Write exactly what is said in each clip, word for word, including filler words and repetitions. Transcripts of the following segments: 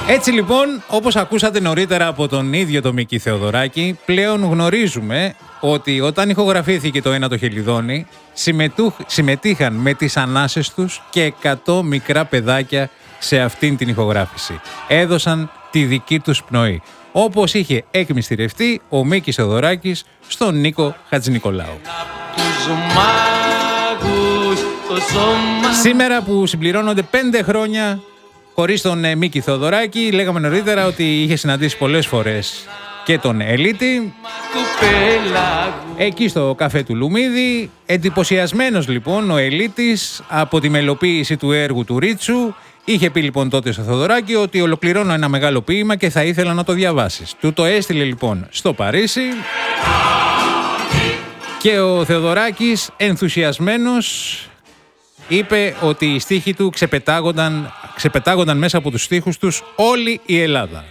Έτσι λοιπόν, όπως ακούσατε νωρίτερα από τον ίδιο τον Μίκη Θεοδωράκη, πλέον γνωρίζουμε ότι όταν ηχογραφήθηκε το Ένα το Χελιδόνι, συμμετείχαν με τις ανάσες τους και εκατό μικρά παιδάκια σε αυτήν την ηχογράφηση. Έδωσαν τη δική τους πνοή, όπως είχε εκμυστηρευτεί ο Μίκης Θεοδωράκης στον Νίκο Χατζηνικολάου. Σήμερα που συμπληρώνονται πέντε χρόνια χωρίς τον ε, Μίκη Θεοδωράκη, λέγαμε νωρίτερα ότι είχε συναντήσει πολλές φορές και τον Ελίτη εκεί στο καφέ του Λουμίδη. Εντυπωσιασμένος λοιπόν ο Ελίτης από τη μελοποίηση του έργου του Ρίτσου. Είχε πει λοιπόν τότε στο Θεοδωράκη ότι ολοκληρώνω ένα μεγάλο ποίημα και θα ήθελα να το διαβάσεις. Του το έστειλε λοιπόν στο Παρίσι και ο Θεοδωράκης ενθουσιασμένος είπε ότι οι στίχοι του ξεπετάγονταν, ξεπετάγονταν μέσα από τους στίχους τους όλη η Ελλάδα.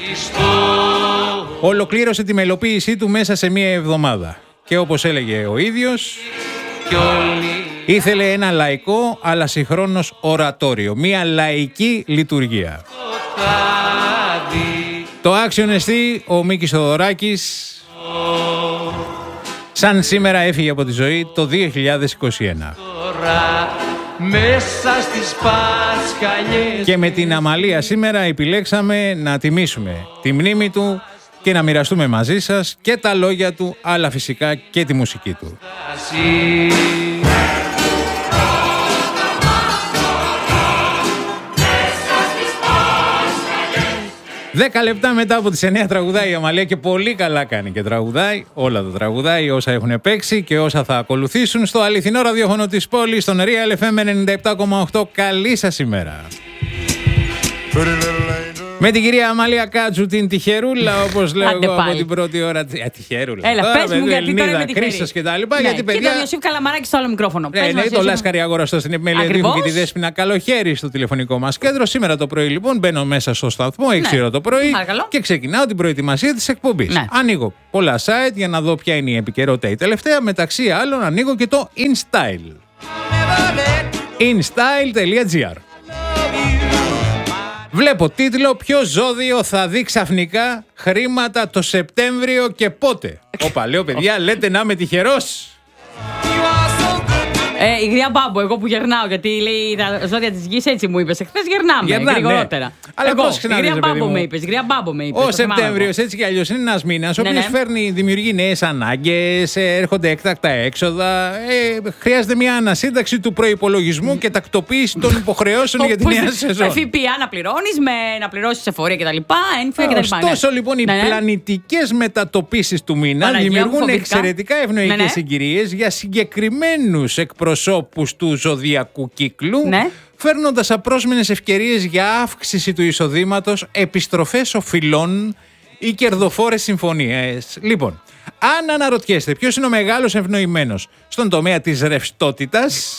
Ολοκλήρωσε τη μελοποίησή του μέσα σε μία εβδομάδα. Και όπως έλεγε ο ίδιος, ήθελε ένα λαϊκό αλλά συγχρόνως ορατόριο. Μία λαϊκή λειτουργία. Το άξιον εστί ο Μίκης Θεοδωράκης, σαν σήμερα έφυγε από τη ζωή το δύο χιλιάδες είκοσι ένα. Μέσα στις Πασχαλιές. Και με την Αμαλία σήμερα επιλέξαμε να τιμήσουμε τη μνήμη του και να μοιραστούμε μαζί σας και τα λόγια του, αλλά φυσικά και τη μουσική του. Δέκα λεπτά μετά από τις εννιά τραγουδάει η Αμαλία και πολύ καλά κάνει και τραγουδάει. Όλα τα τραγουδάει, όσα έχουν παίξει και όσα θα ακολουθήσουν στο αληθινό ραδιόφωνο της πόλης, στον Real εφ εμ ενενήντα επτά κόμμα οκτώ. Καλή σας ημέρα. Με την κυρία Αμαλία Κάτσου, την τυχερούλα, όπως λέω εγώ από την πρώτη ώρα. Α, τυχερούλα. Έλα, τώρα, πες μου γιατί Ελληνίδα, τώρα είμαι τυχερή. Κρίστος και τα λοιπά. Ναι, γιατί, παιδιά... Και τον Ιωσήφ Καλαμαράκη στο άλλο μικρόφωνο. Ναι, ναι, το Λάσκαρη αγοραστό στην επιμέλεια Δήμου και τη Δέσποινα Καλοχέρι στο τηλεφωνικό μας κέντρο. Σήμερα το πρωί λοιπόν μπαίνω μέσα στο σταθμό, έξι ώρα το πρωί, Παρακαλώ. και ξεκινάω την προετοιμασία της εκπομπής. Ναι. Ανοίγω πολλά site για να δω ποια είναι η επικαιρότητα η τελευταία. Μεταξύ άλλων ανοίγω και το InStyle. InStyle.gr. Βλέπω τίτλο «Ποιο ζώδιο θα δει ξαφνικά χρήματα το Σεπτέμβριο και πότε». Όπα, λέω παιδιά, λέτε να είμαι τυχερός. Ε, η γριά Μπάμπο, εγώ που γερνάω, γιατί λέει τα ζώδια της γης, έτσι μου είπες. Εχθές γερνάμε, Γερνά, γρηγορότερα. Ναι. Αλλά εγώ, πώς ξαναδείς, γριά Μπάμπο μου. με είπες, γριά Μπάμπο με είπες. Ο Σεπτέμβριος έτσι κι αλλιώς είναι ένας μήνας, ο ναι, οποίος ναι. φέρνει, δημιουργεί νέες ανάγκες, έρχονται έκτακτα έξοδα, ε, χρειάζεται μια ανασύνταξη του προϋπολογισμού και τακτοποίηση των υποχρεώσεων για τη νέα σεζόν. Με ΦΠΑ να πληρώνεις, με να πληρώσεις εφορία κτλ. Ένφια κτλ. Ωστόσο λοιπόν οι ναι, ναι. πλανητικές μετατοπίσεις του μήνα Παναγία, δημιουργούν φοβήθηκα. εξαιρετικά ευνοϊκές ναι, ναι. συγκυρίες για συγκεκριμένους εκπροσώπους του ζωδιακού κύκλου, ναι. φέρνοντας απρόσμενες ευκαιρίες για αύξηση του εισοδήματος, επιστροφές οφειλών ή κερδοφόρες συμφωνίες. Λοιπόν, αν αναρωτιέστε ποιος είναι ο μεγάλος ευνοημένος στον τομέα της ρευστότητας...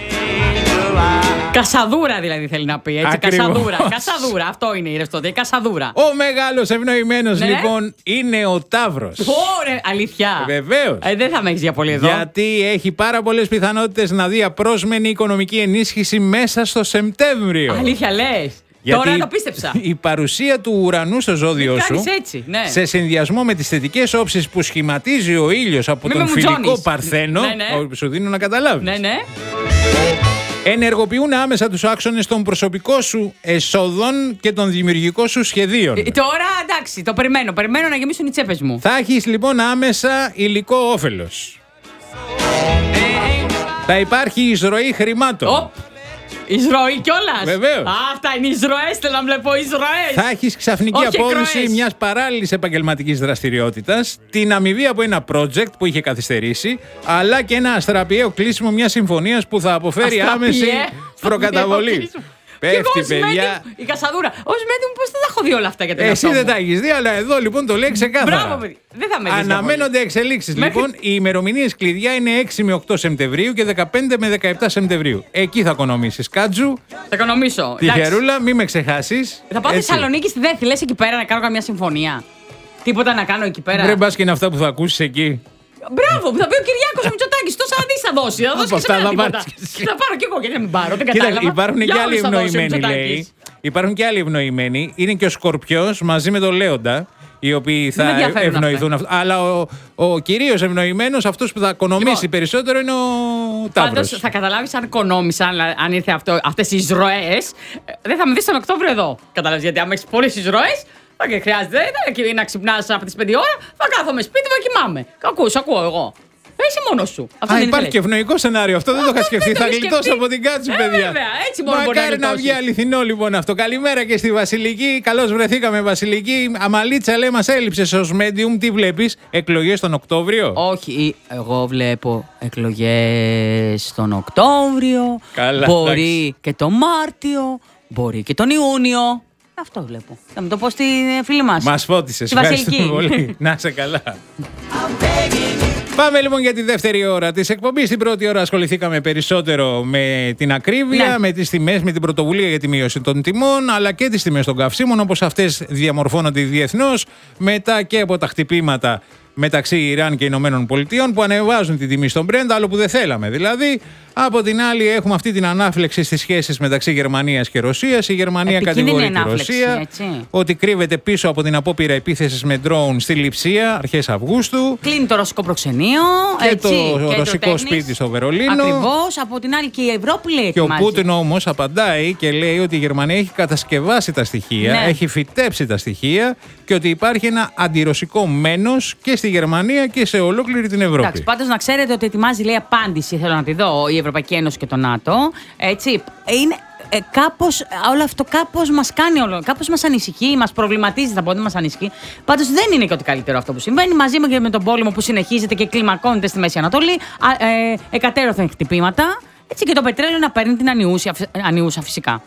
Κασαδούρα δηλαδή θέλει να πει, έτσι. Ακριβώς. Κασαδούρα. Κασαδούρα. Αυτό είναι η ρευστότητα. Η κασαδούρα. Ο μεγάλος ευνοημένος ναι. λοιπόν είναι ο Ταύρος. Ωραία, αλήθεια. Βεβαίως. Ε, δεν θα με έχεις για πολύ εδώ. Γιατί έχει πάρα πολλές πιθανότητες να δει απρόσμενη οικονομική ενίσχυση μέσα στο Σεπτέμβριο. Αλήθεια λες. Γιατί τώρα το πίστεψα. Η παρουσία του ουρανού στο ζώδιο σου, έτσι, ναι. σε συνδυασμό με τις θετικές όψεις που σχηματίζει ο ήλιος από Μη τον φιλικό Παρθένο, ναι, ναι. σου δίνω να καταλάβεις. Ναι, ναι. Ενεργοποιούν άμεσα τους άξονες των προσωπικών σου εσόδων και των δημιουργικών σου σχεδίων. Ε, τώρα εντάξει, το περιμένω. Περιμένω να γεμίσουν οι τσέπες μου. Θα έχεις λοιπόν άμεσα υλικό όφελος. Θα υπάρχει εισρωή χρημάτων. Οπ. Εισρωή κιόλας. Βεβαίως. Α, αυτά είναι εισρωές, θέλω να βλέπω εισρωές. Θα έχεις ξαφνική Όχι απόδοση εκροές. μιας παράλληλης επαγγελματικής δραστηριότητας, την αμοιβή από ένα project που είχε καθυστερήσει, αλλά και ένα αστραπιαίο κλείσιμο μιας συμφωνίας που θα αποφέρει άμεση προκαταβολή. Πέφτει, παιδιά. Η κασαδούρα. Ως μέτρη μου, πώς δεν τα έχω δει όλα αυτά για τον εαυτό Εσύ μου. δεν τα έχεις δει, αλλά εδώ λοιπόν το λέει ξεκάθαρα. Μπράβο, παιδί. Δεν θα με δεις. Αναμένονται εξελίξεις. Μέχρι... Λοιπόν, οι ημερομηνίες κλειδιά είναι έξι με οκτώ Σεπτεμβρίου και δεκαπέντε με δεκαεπτά Σεπτεμβρίου. Εκεί θα οικονομήσεις. Κάτζου. Θα οικονομήσω. Τυχερούλα, μη με ξεχάσεις. Θα πάω στη Θεσσαλονίκη στη Δέθη, λες εκεί πέρα να κάνω καμιά συμφωνία. Τίποτα να κάνω εκεί πέρα. Βρε μπας και είναι αυτά που θα ακούσεις εκεί. Μπράβο, που θα πει ο Κυριάκος Μητσοτάκης, τόσα δις θα δώσει. Θα δώσει και σε μένα τίποτα. Θα πάρω κι εγώ, γιατί δεν μην πάρω, δεν κατάλαβα. Κοίτα, υπάρχουν και άλλοι ευνοημένοι, λέει. υπάρχουν και άλλοι ευνοημένοι. Είναι και ο Σκορπιός μαζί με τον Λέοντα, οι οποίοι θα ευνοηθούν. Αυτό. Αλλά ο, ο κυρίως ευνοημένος, αυτός που θα οικονομήσει λοιπόν, περισσότερο, είναι ο Ταύρος. Πάντως θα καταλάβεις αν οικονόμησα, αν, αν ήρθε αυτό, αυτές οι εισρωές, δεν θα με δεις τον Οκτώβριο εδώ. Καταλάβεις, γιατί άμα έχεις πολλές εισρωές, δεν χρειάζεται να ξυπνάς από τις πέντε ώρα, θα κάθομαι σπίτι μου και κοιμάμαι. Ακούς, ακούω εγώ. Είσαι μόνος σου. Αυτό Α, υπάρχει και ευνοϊκό σενάριο. Αυτό, αυτό δεν το είχα σκεφτεί. Θα γλιτώσω από την κάτση, ε, παιδιά. Βέβαια, έτσι μόνο μπορεί Μακάρι να, να βγει αληθινό λοιπόν αυτό. Καλημέρα και στη Βασιλική. Καλώς βρεθήκαμε, Βασιλική. Αμαλίτσα, λέει, μας έλειψες ως medium. Τι βλέπεις, εκλογές τον Οκτώβριο? Όχι, εγώ βλέπω εκλογές τον Οκτώβριο. Καλά, μπορεί εντάξει. και τον Μάρτιο. Μπορεί και τον Ιούνιο. Αυτό βλέπω. Θα μου το πω στη φίλη μας. Μας φώτισες. Ευχαριστούμε πολύ. Να είσαι καλά. Πάμε λοιπόν για τη δεύτερη ώρα της εκπομπής. Στην πρώτη ώρα ασχοληθήκαμε περισσότερο με την ακρίβεια, ναι. με τις τιμές, με την πρωτοβουλία για τη μείωση των τιμών, αλλά και τις τιμές των καυσίμων, όπως αυτές διαμορφώνονται διεθνώς, μετά και από τα χτυπήματα μεταξύ Ιράν και Ηνωμένων Πολιτειών που ανεβάζουν την τιμή στον Brent, άλλο που δεν θέλαμε δηλαδή. Από την άλλη, έχουμε αυτή την ανάφλεξη στις σχέσεις μεταξύ Γερμανίας και Ρωσίας. Η Γερμανία κατηγορεί τη Ρωσία έτσι. ότι κρύβεται πίσω από την απόπειρα επίθεσης με ντρόουν στη Λειψία αρχές Αυγούστου. Κλείνει το ρωσικό προξενείο. Και έτσι, το και ρωσικό το σπίτι στο Βερολίνο. Ακριβώς. Από την άλλη και η Ευρώπη λέει. Και ετοιμάζει. Ο Πούτιν όμως απαντάει και λέει ότι η Γερμανία έχει κατασκευάσει τα στοιχεία, ναι. έχει φυτέψει τα στοιχεία και ότι υπάρχει ένα αντιρωσικό μένος και στη Γερμανία και σε ολόκληρη την Ευρώπη. Εντάξει, πάντως να ξέρετε ότι ετοιμάζει, λέει, απάντηση. Θέλω να τη δω. Η Ευρωπαϊκή Ένωση και το ΝΑΤΟ. Έτσι, είναι ε, κάπως, όλο αυτό κάπως μας κάνει, όλο, κάπως μας ανησυχεί, μας προβληματίζει, θα πω, δεν μας ανησυχεί. Πάντως δεν είναι και ότι καλύτερο αυτό που συμβαίνει. Μαζί με, με τον πόλεμο που συνεχίζεται και κλιμακώνεται στη Μέση Ανατολή, ε, εκατέρωθεν χτυπήματα, έτσι, και το πετρέλαιο να παίρνει την ανιούσα, ανιούσα φυσικά.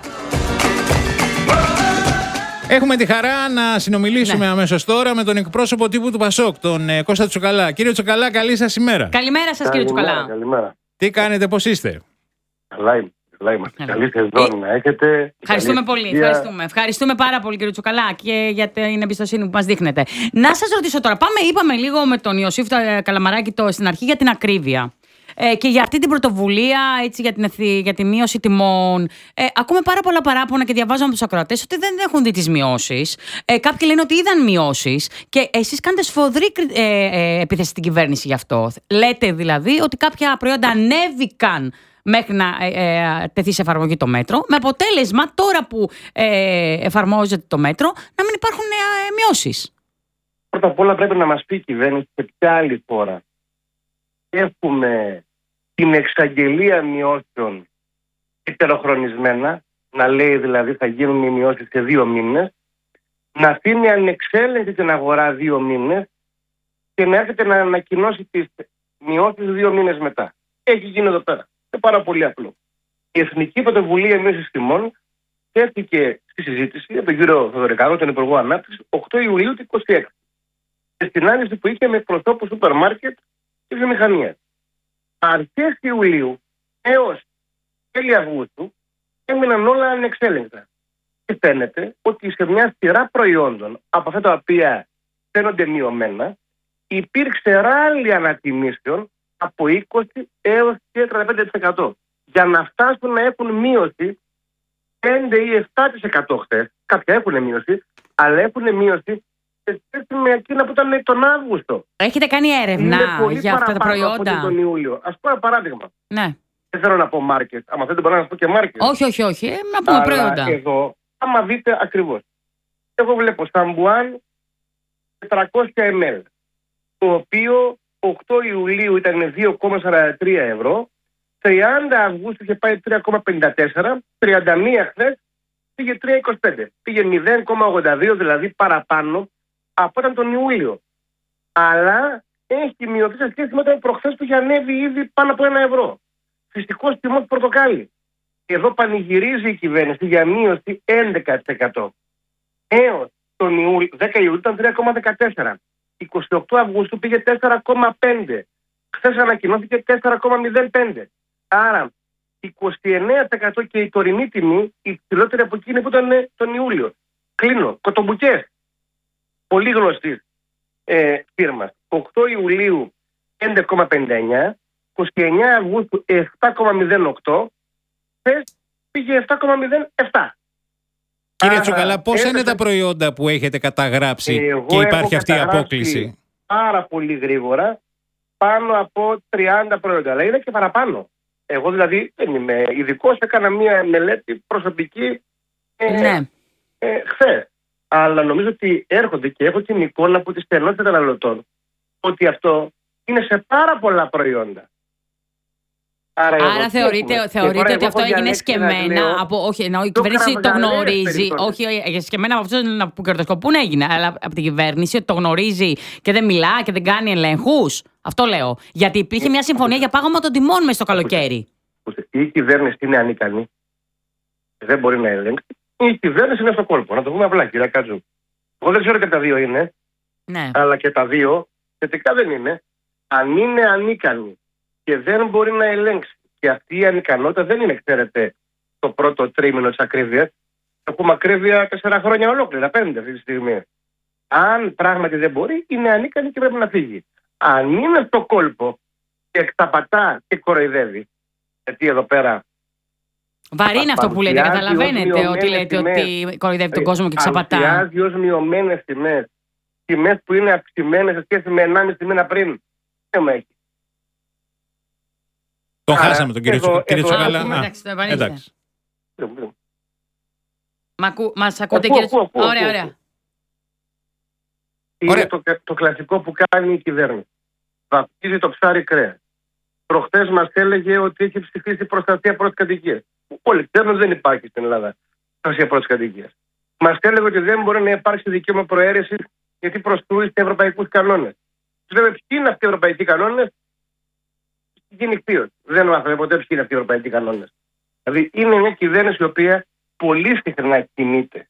Έχουμε τη χαρά να συνομιλήσουμε, ναι. αμέσως τώρα με τον εκπρόσωπο τύπου του Πασόκ, τον ε, Κώστα Τσουκαλά. Κύριε Τσουκαλά, καλή σας ημέρα. Καλημέρα σας, κύριε Τσουκαλά. Καλημέρα. Τι κάνετε, πώς είστε? Καλά είμαι. Καλά είμαστε. Καλή σεζόν ε, να έχετε. Ευχαριστούμε πολύ. Ευχαριστούμε. Ευχαριστούμε πάρα πολύ, κύριε Τσουκαλά, και για την εμπιστοσύνη που μας δείχνετε. Να σας ρωτήσω τώρα, πάμε, είπαμε λίγο με τον Ιωσήφ Καλαμαράκη το, στην αρχή για την ακρίβεια. Ε, και για αυτή την πρωτοβουλία, έτσι, για, την, για τη μείωση τιμών. Ε, ακούμε πάρα πολλά παράπονα και διαβάζουμε από τους ακροατές ότι δεν έχουν δει τις μειώσεις. Ε, κάποιοι λένε ότι είδαν μειώσεις και εσείς κάνετε σφοδρή ε, ε, επίθεση στην κυβέρνηση γι' αυτό. Λέτε δηλαδή ότι κάποια προϊόντα ανέβηκαν μέχρι να ε, ε, τεθεί σε εφαρμογή το μέτρο, με αποτέλεσμα τώρα που ε, εφαρμόζεται το μέτρο να μην υπάρχουν ε, μειώσεις. Πρώτα απ' όλα πρέπει να μας πει η κυβέρνηση σε ποια άλλη χώρα έχουμε την εξαγγελία μειώσεων ετεροχρονισμένα, να λέει δηλαδή θα γίνουν οι μειώσεις σε δύο μήνες, να αφήνει ανεξέλεγκτη την αγορά δύο μήνες και να έρχεται να ανακοινώσει τις μειώσεις δύο μήνες μετά. Έχει γίνει εδώ πέρα. Είναι πάρα πολύ απλό. Η Εθνική Πρωτοβουλία Μείωσης Τιμών τέθηκε στη συζήτηση από τον κύριο Θεοδωρικαρό, τον Υπουργό Ανάπτυξης, οκτώ Ιουλίου του είκοσι έξι. Και στην άνοιξη που είχε με προσώπους σούπερ μάρκετ και βιομηχανία. Αρχές Ιουλίου έως τέλη Αυγούστου έμειναν όλα ανεξέλεγκτα. Και φαίνεται ότι σε μια σειρά προϊόντων από αυτά τα οποία φαίνονται μειωμένα, υπήρξε ράλι ανατιμήσεων από είκοσι έως και τριάντα πέντε τοις εκατό. Για να φτάσουν να έχουν μείωση πέντε ή επτά τοις εκατό χθες. Κάποια έχουν μείωση, αλλά έχουν μείωση σε σχέση με εκείνα που ήταν τον Αύγουστο. Έχετε κάνει έρευνα για αυτά τα προϊόντα? Από τον Ιούλιο. Ας πω ένα παράδειγμα. Ναι. Δεν θέλω να πω μάρκετ. Άμα θέλετε μπορώ να σας πω και μάρκετ. Όχι, όχι, όχι. Ε, να πούμε αλλά προϊόντα. Εδώ, άμα δείτε ακριβώς. Εγώ βλέπω σαμπουάν τετρακόσια μιλιλίτρα, το οποίο οκτώ Ιουλίου ήταν δύο κόμμα σαράντα τρία ευρώ, τριάντα Αυγούστου είχε πάει τρία κόμμα πενήντα τέσσερα, τριάντα μία χθες πήγε τρία κόμμα είκοσι πέντε. Πήγε μηδέν κόμμα ογδόντα δύο, δηλαδή παραπάνω από ήταν τον Ιούλιο. Αλλά έχει μειωθεί σε σχέση με τον προχθές που είχε ανέβει ήδη πάνω από ένα ευρώ. Φυσικός τιμός πορτοκάλι. Εδώ πανηγυρίζει η κυβέρνηση για μείωση έντεκα τοις εκατό. Έως τον Ιούλιο, δέκα Ιουλίου ήταν τρία κόμμα δεκατέσσερα. είκοσι οκτώ Αυγούστου πήγε τέσσερα κόμμα πέντε. Χθες ανακοινώθηκε τέσσερα κόμμα μηδέν πέντε. Άρα είκοσι εννέα τοις εκατό και η τωρινή τιμή, η ψηλότερη από εκείνη που ήταν τον Ιούλιο. Κλείνω. Κοτομπουκές. Πολύ γνωστή ε, φίρμα. οκτώ Ιουλίου πέντε κόμμα πενήντα εννέα, είκοσι εννέα Αυγούστου επτά κόμμα μηδέν οκτώ, χθες πήγε επτά κόμμα μηδέν επτά. Κύριε Τσουκαλά, πόσα είναι τα προϊόντα που έχετε καταγράψει Εγώ και υπάρχει αυτή η καταγράψει απόκληση? Πάρα πολύ γρήγορα πάνω από τριάντα προϊόντα, αλλά είναι και παραπάνω. Εγώ δηλαδή δεν είμαι ειδικός, έκανα μια μελέτη προσωπική ε, Ναι. ε, χθες. Αλλά νομίζω ότι έρχονται και έχω την εικόνα από τις στενότητες καταναλωτών ότι αυτό είναι σε πάρα πολλά προϊόντα. Άρα εγώ τι θεωρείτε, έχουμε? θεωρείτε Και τώρα ότι εγώ αυτό έχω έγινε διαλέξει να σκεμμένα λέω από. Όχι, ενώ η το κυβέρνηση το κραυγαλαίες γνωρίζει. περιπτώσεις. Όχι, ε, σκεμμένα από αυτού που κερδοσκοπούν έγινε. Αλλά από την κυβέρνηση ότι το γνωρίζει και δεν μιλά και δεν κάνει ελέγχου. Αυτό λέω. Γιατί υπήρχε μια συμφωνία για πάγωμα των τιμών μέσα στο καλοκαίρι. Η κυβέρνηση είναι ανίκανη. Δεν μπορεί να ελέγξει. Η κυβέρνηση είναι στο κόλπο. Να το πούμε απλά, κύριε Κάτζου. Εγώ δεν ξέρω και τα δύο είναι, Ναι. αλλά και τα δύο θετικά δεν είναι. Αν είναι ανίκανη και δεν μπορεί να ελέγξει, και αυτή η ανικανότητα δεν είναι, ξέρετε, το πρώτο τρίμηνο της ακρίβειας. Έχουμε ακρίβεια τέσσερα χρόνια ολόκληρα, πέντε αυτή τη στιγμή. Αν πράγματι δεν μπορεί, είναι ανίκανη και πρέπει να φύγει. Αν είναι στο κόλπο και εκταπατά και κοροϊδεύει, γιατί εδώ πέρα. Βαρύ είναι αυτό που λέτε. παρουσιάζει ως Καταλαβαίνετε ότι μειωμένες λέτε τιμές. ότι κοροϊδεύει τον κόσμο και ξαπατά. Παρουσιάζει ως μειωμένες τιμές. Τιμές που είναι αυξημένες σε σχέση με ενάμιση μήνα πριν. Δεν με έχει. Τον Άρα, χάσαμε τον κύριο, εγώ- Τσου- κύριε εγώ- Τσουκαλά. Α, Α, εντάξει, το επανήλθε. εντάξει. Μας ακούτε, Ακούω, κύριε ακούω, ακούω, Ωραία, ακούω. ωραία. Είναι Ωραία. το, το κλασικό που κάνει η κυβέρνηση. Βαφτίζει το ψάρι κρέας. Προχθές μας έλεγε ότι έχει ψηφίσει προστασία πρώτης κατοικίας. Όλοι ξέρουν ότι δεν υπάρχει στην Ελλάδα προστασία πρώτης κατοικίας. Μας έλεγε ότι δεν μπορεί να υπάρξει δικαίωμα προαίρεσης γιατί προσκρούει σε ευρωπαϊκούς κανόνες. Τους λέμε ποιοι είναι αυτοί οι ευρωπαϊκοί κανόνες. Γίνει κτίος. Δεν μάθαμε ποτέ ποιοι είναι αυτοί οι ευρωπαϊκοί κανόνες. Δηλαδή είναι μια κυβέρνηση η οποία πολύ συχνά κινείται.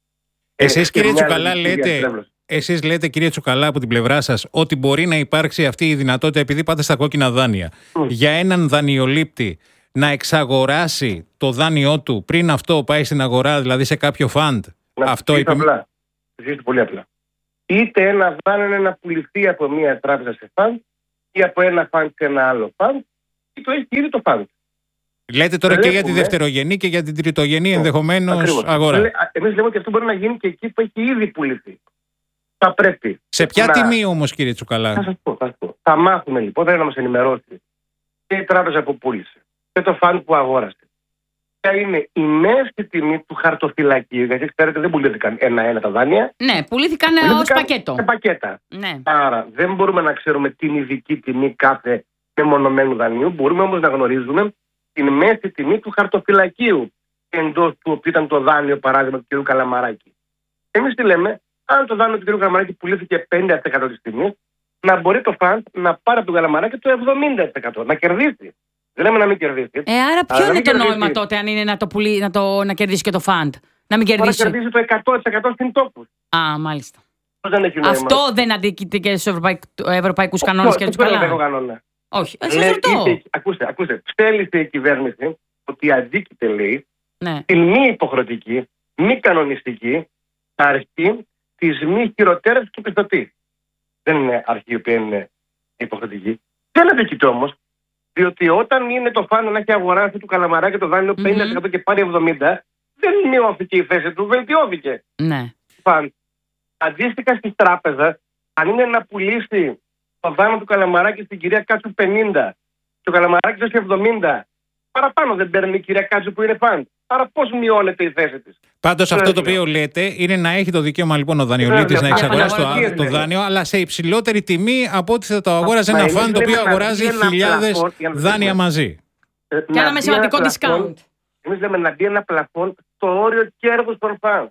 Εσείς, Ε, κύριε σε μια Τσουκαλά, λογική λέτε, διαστρέβλωση. εσείς λέτε, κύριε Τσουκαλά, από την πλευρά σας, ότι μπορεί να υπάρξει αυτή η δυνατότητα, επειδή πάτε στα κόκκινα δάνεια, Mm. για έναν δανειολήπτη να εξαγοράσει το δάνειό του πριν αυτό πάει στην αγορά, δηλαδή σε κάποιο φαντ. Να Αυτό πεις είπε. απλά. Ζήσει πολύ απλά. Είτε ένα δάνειο είναι να πουληθεί από μια τράπεζα σε φαντ ή από ένα φαντ σε ένα άλλο φαντ ή το έχει ήδη το φαντ. Λέτε τώρα και για τη Βλέπουμε- δευτερογενή και για την τριτογενή Oh, ενδεχομένως Ακριβώς. αγορά. Λέ- α, Εμείς λέμε ότι αυτό μπορεί να γίνει και εκεί που έχει ήδη πουληθεί. Θα πρέπει. Σε ποια να- τιμή όμως, κύριε Θα Τσουκαλά? σας πω, θα σας πω. Θα μάθουμε λοιπόν, θα να μας ενημερώσει και η τράπεζα που πούλησε και το φαντ που αγόρασε. Ποια είναι η μέση τιμή του χαρτοφυλακίου, γιατί ξέρετε δεν πουλήθηκαν ένα-ένα τα δάνεια. Ναι, πουλήθηκαν ως πουλήθηκαν πακέτο. Σε πακέτα. Ναι. Άρα δεν μπορούμε να ξέρουμε την ειδική τιμή κάθε μεμονωμένου δανείου. Μπορούμε όμως να γνωρίζουμε την μέση τιμή του χαρτοφυλακίου εντός του οποίου ήταν το δάνειο, παράδειγμα, του κ. Καλαμαράκη. Εμείς τι λέμε, αν το δάνειο του κ. Καλαμαράκη πουλήθηκε πενήντα τοις εκατό της τιμής, να μπορεί το φαντ να πάρει από τον Καλαμαράκη το εβδομήντα τοις εκατό, να κερδίσει. Δεν λέμε να μην κερδίσει. Ε, άρα ποιο Αλλά είναι μην το κερδίσει. νόημα τότε, αν είναι να, το πουλί, να, το, να κερδίσει και το φαντ. Να μην Μπορεί να κερδίσει. κερδίσει το εκατό τοις εκατό στην τόπου. Α, μάλιστα. Δεν έχει νόημα. Αυτό δεν αντίκειται και στου ευρωπαϊκού κανόνε και του καλά. Κανόνα. Όχι. Ε, Λέει, σας ρωτώ. είτε- Ακούστε, ακούστε. Στέλνει η κυβέρνηση ότι αντίκειται, λέει, Ναι. την μη υποχρεωτική, μη κανονιστική αρχή τη μη χειροτέρευση του πιστωτή. Δεν είναι αρχή η οποία είναι υποχρεωτική. Δεν αντίκειται όμω, διότι όταν είναι το φάνο να έχει αγοράσει του Καλαμαράκη το δάνειο πενήντα τοις εκατό και πάρει εβδομήντα τοις εκατό, δεν μειώθηκε η θέση του, βελτιώθηκε. Ναι. Φαν. Αντίστοιχα στη τράπεζα, αν είναι να πουλήσει το δάνειο του Καλαμαράκη στην κυρία Κάτσου πενήντα και ο Καλαμαράκης έχει εβδομήντα, παραπάνω δεν παίρνει η κυρία Κάτσου που είναι φαν. Άρα πώς μειώνεται η θέση της. Πάντως αυτό το Ναι. οποίο λέτε είναι να έχει το δικαίωμα λοιπόν ο δανειολήπτης Ναι, να ναι, εξαγοράσει ναι, το, το ναι. δάνειο, αλλά σε υψηλότερη τιμή από ό,τι θα το αγόραζε Μα ένα εμείς φαν το λέμε οποίο να αγοράζει μπει ένα χιλιάδες πλαφόν, για να το δάνεια δούμε. μαζί. Ε, Και ένα με μπει σημαντικό πλαφόν, discount. εμείς λέμε να μπει ένα πλαφόν στο όριο κέρδους των φαν.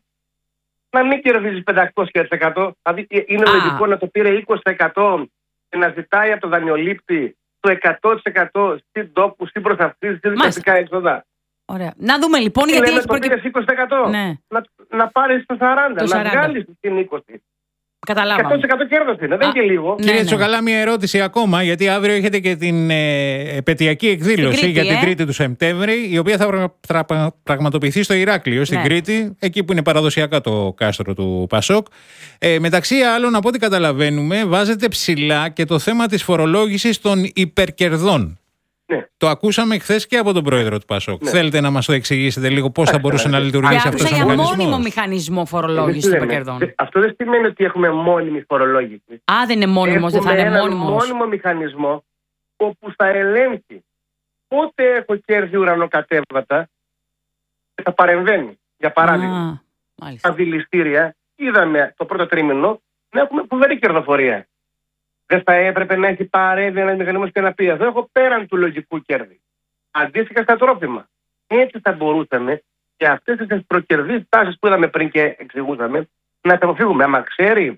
Να μην κερδίζει πεντακόσια τοις εκατό. Δηλαδή είναι Α. λογικό να το πήρε είκοσι τοις εκατό και να ζητάει από τον δανειολήπτη το εκατό τοις εκατό στην τόπου, στην προσαυτή, στις δικαστικά έξοδα. Ωραία. Να δούμε λοιπόν Τι γιατί λέμε, έχει το προκύψει. πήρες είκοσι τοις εκατό. Ναι. Να, να πάρεις το σαράντα, Το να σαράντα. βγάλεις την είκοσι τοις εκατό. εκατό Καταλάβαμε. τοις εκατό κέρδος είναι, δεν Α. είναι και λίγο. Ναι, Κύριε ναι. Τσουκαλά, μια ερώτηση ακόμα, γιατί αύριο έχετε και την ε, επαιτειακή εκδήλωση Στην Κρήτη, για την ε. Τρίτη του Σεπτέμβρη, η οποία θα πρα- πρα- πραγματοποιηθεί στο Ηράκλειο, στην Ναι. Κρήτη, εκεί που είναι παραδοσιακά το κάστρο του Πασόκ. Ε, μεταξύ άλλων, από ό,τι καταλαβαίνουμε, βάζετε ψηλά και το θέμα της φορολόγησης των υπερκερδών. Ναι. Το ακούσαμε χθες και από τον πρόεδρο του Πασόκ. Ναι. Θέλετε να μας το εξηγήσετε λίγο πώς θα μπορούσε να λειτουργήσει αυτός ο για μηχανισμός? μόνιμο μηχανισμό φορολόγηση των κερδών. Αυτό δεν σημαίνει ότι έχουμε μόνιμη φορολόγηση. Α, δεν είναι μόνιμος, δεν θα είναι Έχουμε μόνιμος. ένα μόνιμο μηχανισμό όπου θα ελέγχει πότε έχω κέρδη ουρανοκατέβατα και θα παρεμβαίνει. Για παράδειγμα, τα δηληστήρια είδαμε το πρώτο τρίμηνο να έχουμε φοβερή κερδοφορία. Δεν θα έπρεπε να έχει παρέμβει ένα μηχανισμό και να πει: εδώ έχω πέραν του λογικού κέρδη. Αντίστοιχα στα τρόφιμα. Έτσι θα μπορούσαμε και αυτές τις προκερδείς τάσεις που είδαμε πριν και εξηγούσαμε να τα αποφύγουμε. Άμα ξέρει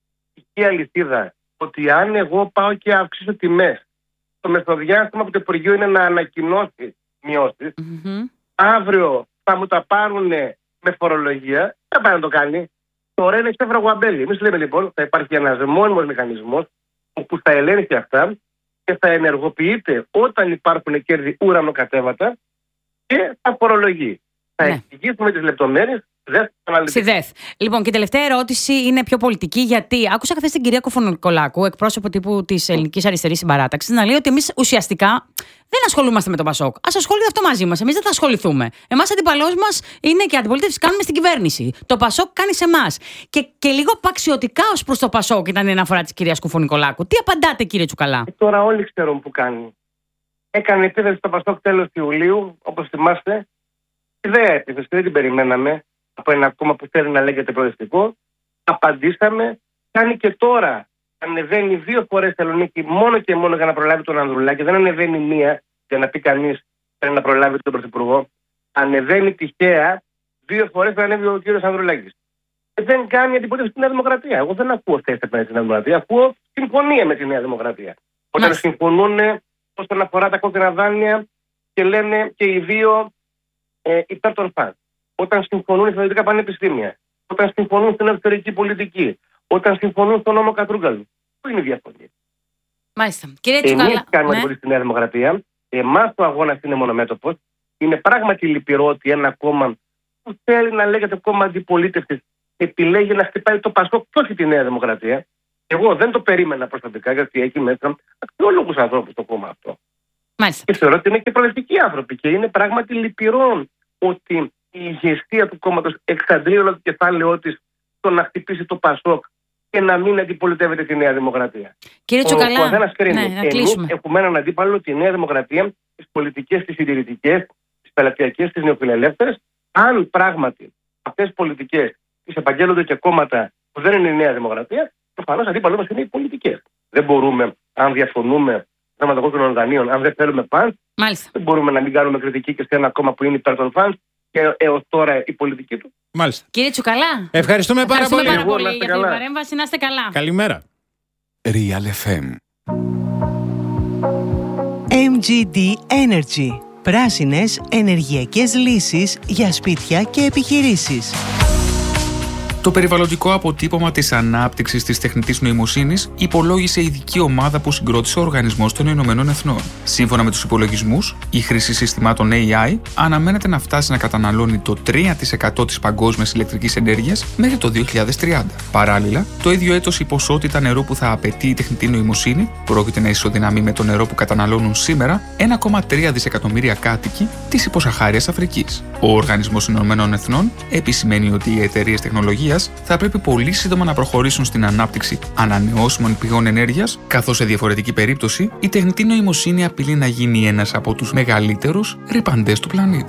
η αλυσίδα ότι αν εγώ πάω και αυξήσω τιμές, το μεσοδιάστημα που το Υπουργείο είναι να ανακοινώσει μειώσεις, mm-hmm. αύριο θα μου τα πάρουν με φορολογία, δεν πάει να το κάνει. Τώρα είναι ξέφρα γουαμπέλη. Εμείς λέμε λοιπόν θα υπάρχει ένας μόνιμος μηχανισμός που θα ελέγχει αυτά και θα ενεργοποιείται όταν υπάρχουν κέρδη ουρανοκατέβατα και θα φορολογεί. Θα ναι. εξηγήσουμε τις λεπτομέρειες. Στη ΔΕΘ. Λοιπόν, και η τελευταία ερώτηση είναι πιο πολιτική, γιατί άκουσα χθες την κυρία Κουφωνικολάκου, εκπρόσωπο τύπου της Ελληνικής Αριστερής Συμπαράταξης, να λέει ότι εμείς ουσιαστικά δεν ασχολούμαστε με τον Πασόκ. Ας ασχολείται αυτό μαζί μας. Εμείς δεν θα ασχοληθούμε. Εμάς αντιπαλός μας είναι και αντιπολίτευση κάνουμε στην κυβέρνηση. Το Πασόκ κάνει σε εμάς. Και, και λίγο παξιωτικά ως προς το Πασόκ ήταν η αναφορά της κυρίας Κουφωνικολάκου. Τι απαντάτε, κύριε Τσουκαλά? Ε, τώρα όλοι ξέρουν που κάνει. Έκανε επίθεση στο Πασόκ τέλος Ιουλίου, όπως θυμάστε. Ιδέα επίθεση, δεν την περιμέναμε. Από ένα κόμμα που θέλει να λέγεται προοδευτικό, απαντήσαμε. Κάνει και τώρα. Ανεβαίνει δύο φορές στη Θεσσαλονίκη μόνο και μόνο για να προλάβει τον Ανδρουλάκη. Δεν ανεβαίνει μία για να πει κανείς θέλει να προλάβει τον Πρωθυπουργό. Ανεβαίνει τυχαία δύο φορές που ανέβει ο κύριος Ανδρουλάκης. Και δεν κάνει αντιπολίτευση στη Νέα Δημοκρατία. Εγώ δεν ακούω θέση απέναντι στη Νέα Δημοκρατία. Ακούω συμφωνία με τη Νέα Δημοκρατία. Όταν Μάλιστα. συμφωνούν όσον αφορά τα κόκκινα δάνεια και λένε και οι δύο ε, υπέρ των φαν. Όταν συμφωνούν στα δυτικά πανεπιστήμια, όταν συμφωνούν στην εξωτερική πολιτική, όταν συμφωνούν στον νόμο Κατρούγκαλου. Πού είναι η διαφωνία? Μάλιστα. Κύριε Τσουκαλά. Εμείς κάνουμε ναι. στη Νέα Δημοκρατία. Εμάς το αγώνα είναι μονομέτωπος. Είναι πράγματι λυπηρό ότι ένα κόμμα που θέλει να λέγεται κόμμα αντιπολίτευσης επιλέγει να χτυπάει το Πασόκ και όχι τη Νέα Δημοκρατία. Εγώ δεν το περίμενα προσωπικά, γιατί έχει μέσα αξιόλογους ανθρώπους το κόμμα αυτό. Μάλιστα. Και θεωρώ ότι είναι και προοδευτικοί άνθρωποι. Και είναι πράγματι λυπηρό ότι η ηγεσία του κόμματος εξαντλεί όλο το κεφάλαιό της στο να χτυπήσει το Πασόκ και να μην αντιπολιτεύεται τη Νέα Δημοκρατία. Κύριε Τσουκαλά, ο καθένας κρίνει. Ναι, Εμείς έχουμε έναν αντίπαλο τη Νέα Δημοκρατία, τις πολιτικές, τις συντηρητικές, τις πελατειακές, τις νεοφιλελεύθερες. Αν πράγματι αυτές οι πολιτικές τις επαγγέλλονται και κόμματα που δεν είναι η Νέα Δημοκρατία, προφανώς αντίπαλο μας είναι οι πολιτικές. Δεν μπορούμε, αν διαφωνούμε θέματα κόκκινων οργανίων, αν δεν θέλουμε φαν, δεν μπορούμε να μην κάνουμε κριτική και σε ένα κόμμα που είναι υπέρ των φαν και έως τώρα η πολιτική του. Μάλιστα. Κύριε Τσουκαλά, ευχαριστούμε πάρα ευχαριστούμε πολύ, πάρα πολύ για αυτή την παρέμβαση. Να είστε καλά. Καλημέρα. Real εφ εμ. εμ τζι ντι Energy. Πράσινες ενεργειακές λύσεις για σπίτια και επιχειρήσεις. Το περιβαλλοντικό αποτύπωμα της ανάπτυξης της τεχνητής νοημοσύνης υπολόγισε η ειδική ομάδα που συγκρότησε ο Οργανισμός των Ηνωμένων Εθνών. Σύμφωνα με τους υπολογισμούς, η χρήση συστημάτων έι άι αναμένεται να φτάσει να καταναλώνει το τρία τοις εκατό της παγκόσμιας ηλεκτρικής ενέργειας μέχρι το δύο χιλιάδες τριάντα. Παράλληλα, το ίδιο έτος η ποσότητα νερού που θα απαιτεί η τεχνητή νοημοσύνη πρόκειται να ισοδυναμεί με το νερό που καταναλώνουν σήμερα ένα κόμμα τρία δισεκατομμύρια κάτοικοι της υποσαχάριας Αφρικής. Ο Οργανισμός Ηνωμένων Εθνών επισημαίνει ότι οι εταιρείες τεχνολογίας θα πρέπει πολύ σύντομα να προχωρήσουν στην ανάπτυξη ανανεώσιμων πηγών ενέργειας, καθώς σε διαφορετική περίπτωση η τεχνητή νοημοσύνη απειλεί να γίνει ένας από τους μεγαλύτερους ρυπαντές του πλανήτη.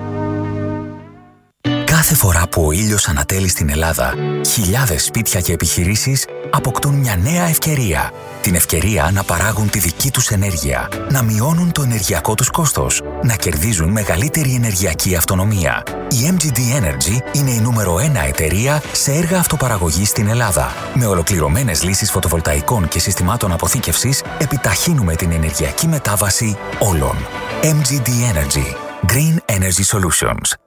Κάθε φορά που ο ήλιος ανατέλει στην Ελλάδα, χιλιάδες σπίτια και επιχειρήσεις αποκτούν μια νέα ευκαιρία. Την ευκαιρία να παράγουν τη δική τους ενέργεια, να μειώνουν το ενεργειακό τους κόστος, να κερδίζουν μεγαλύτερη ενεργειακή αυτονομία. Η εμ τζι ντι Energy είναι η νούμερο ένα εταιρεία σε έργα αυτοπαραγωγής στην Ελλάδα. Με ολοκληρωμένες λύσεις φωτοβολταϊκών και συστημάτων αποθήκευσης, επιταχύνουμε την ενεργειακή μετάβαση όλων. εμ τζι ντι Energy. Green Energy Solutions.